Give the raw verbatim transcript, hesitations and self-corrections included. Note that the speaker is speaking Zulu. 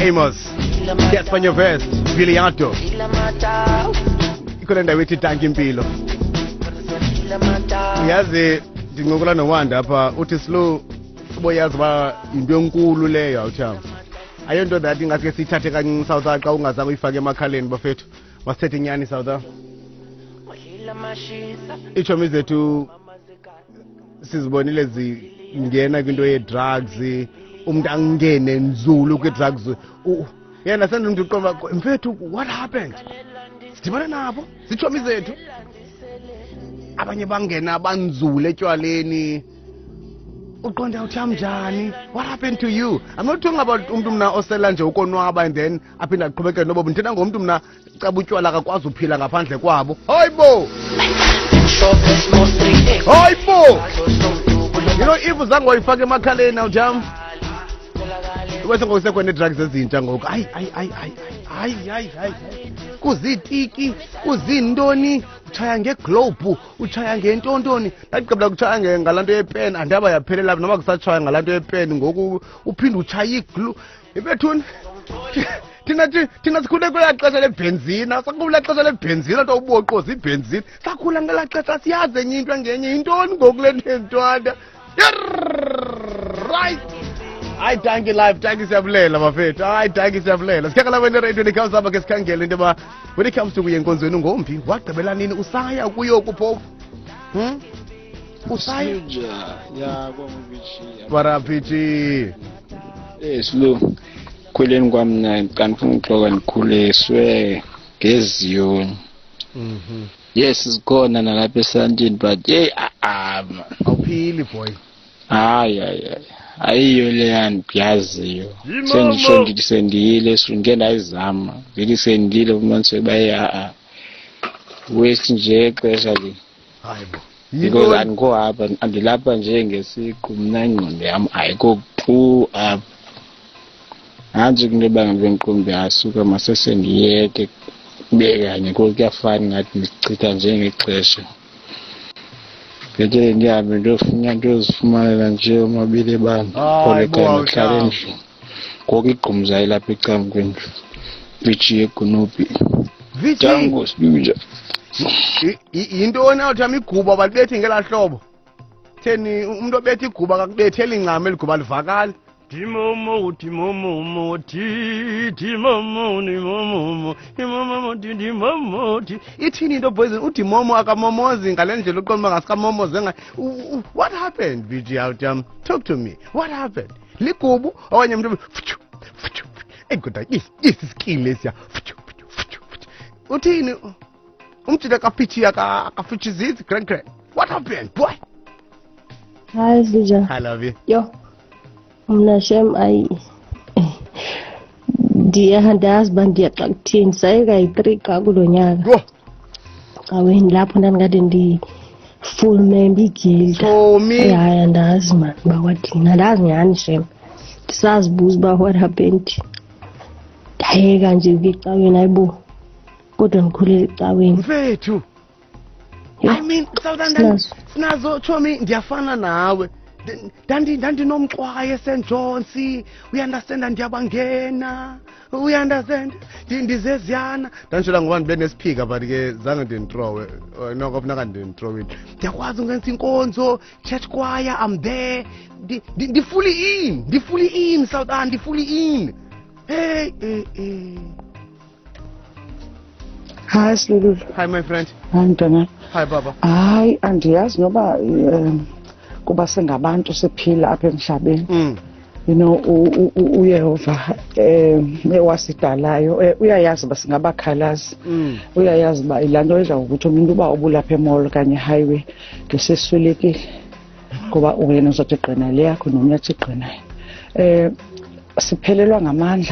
Amos Yes from your verse Viliato Ikhona ndawo ethi tanki impilo Uyazi ndincokola noWanda apha uthi slow uboyazi ba into enkulu leyo awuthama ayonto that ingase sithathe kancinci South Africa ungazange uyifake emakhaleni bafethu wasithethe inyani South Africa ichomi zethu sizibonile zingena kwinto ye drugs umuntu angene nzulu kwi drugs yena senze umuntu uqomba mfethu what happened sidibana nabo sichomi zethu abanye bangena banzule etywaleni uqonda utham njani what happened to you I'm not talking about umuntu mna osela nje ukonwaba and then aphinda aqhubekele nobo ndithetha ngomuntu mna caba utywala akakwazi uphila ngaphandle kwabo hayibo hayibo you know if uzange wayifaka emakhaleni awujam wese ngokusekhona drugs ezintsha ngoku ayi ayi ayi ayi ayi ayi kuzitiki kuzindoni uchaya ngeglobe uchaya ngentontoni ndaqabula kuchaya ngalanto yepen andaba yaphelela noma kusachaya ngalanto yepen ngoku uphinda uchaya iglu ibethuni thina thina sikhule kwela xesha lebenzina sakhula xesha lebenzina nto uboqoza ibenzina sakhula ngela xesha siyazi enye into ngenye intoni ngoku le ntwana right I thank you live thank you siyabulela mafethu I thank you siyabulela sikhangela wena radio nikhawuza apha ke sikhangele into ba when it comes to kuyenkonzweni ngombi wagqibela nini usaya kuyo kuphofu hm usaya ya kwambichi warapichi yes lo khweleni kwamna kanifuna uxoka nikhuliswe ngeziyoni mhm yes sikhona nalapha esandini but hey ah awuphili boy hayi hayi ayiyo le yandiyaziyo sendisho ndithi sendile singeke ndayizama ndithi sendile umanse baya waste nje xesha li hayibo because andiko apha andilapha nje ngesiqu mna ingqondo yam ayikho tu apha nanzi kunto ebangela inqondo yasuka masesendiyeke kube kanye kuyafana ngathi ndichitha nje ngexesha Ngeke ndihambe ndiyofuna ndiyozifumanela nje omabili abantu kolekana ekhaya endlini ngoku igqumza ilapha ecam kwendlu vichi yegunupi jango sibuja yintoni awuthi amiguba balibethi ngela hlobo theni umuntu obethi iguba akakubetheli incame eliguba livakali Timomo, timomo, ti, timomo, ni momo, timomo, ti, timomo, ti. Ithini into boys uthi momo akamomozi ngalendlela uqomba ngasikamomoze nga. What happened, V G out um talk to me. What happened? Ligubu awanye umuntu egoda is is skill lesiya. Uthini umjida kaphithi aka akafichizizi grand grand. What happened, boy? Hi, Lija. I love you. Yo. Mna shem ay dia handas bandia kaktin saya kai trika kulonyaka awen lapho nangade ndi full member guild so me yeah andazi man bawathina ndazi ngani shem sisazibuza ba what happened dayeka nje ukicaweni ayibo kodwa ngikhulele ecaweni mfethu I mean sawudanda sinazo chomi ndiyafana nawe Dandi dandi nomxwaye Saint John's we understand ndiyabangena we understand ndizeziyana danjela ngoba ndibe nesiphika but ke zange ndintrowe noko funeka ndintrowe ndiyakwazi ungenza inkonzo church choir I'm there ndi fully in ndi fully in South Africa ndi fully in hey eh eh Hi Slulu. Hi my friend. Hi Ntwana. Hi baba. Hayi andiyazi noba kuba sengabantu siphila apha emhlabeni mm. You know uYehova eh ewasidalayo uyayazi basingabakhalazi mm. uyayazi ba ilanto edla ukuthi umuntu uba obulapha emall kanye highway ngeseswelekile kuba uyena uzothi gqina le yakho nomnye athi gqina eh siphelelwa ngamandla